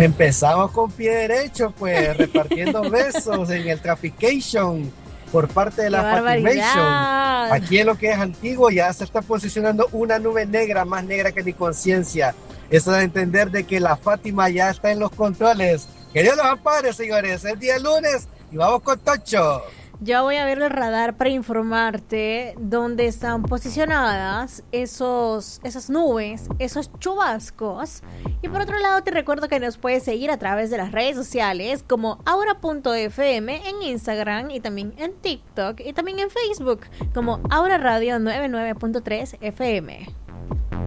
Empezamos con pie derecho, pues, repartiendo besos en el Traffication por parte de la Fatimation. Aquí en lo que es antiguo ya se está posicionando una nube negra, más negra que mi conciencia. Eso da a entender de que la Fátima ya está en los controles. Que Dios los ampare, señores. Es día lunes y vamos con Tocho. Yo voy a ver el radar para informarte dónde están posicionadas esas nubes, esos chubascos. Y por otro lado te recuerdo que nos puedes seguir a través de las redes sociales como aura.fm en Instagram y también en TikTok y también en Facebook como Aura Radio 99.3 FM.